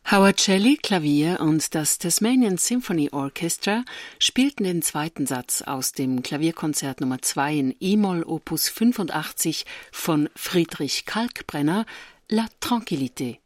Howard Shelley, Klavier und das Tasmanian Symphony Orchestra spielten den zweiten Satz aus dem Klavierkonzert Nummer 2 in E-Moll Opus 85 von Friedrich Kalkbrenner, La Tranquillité.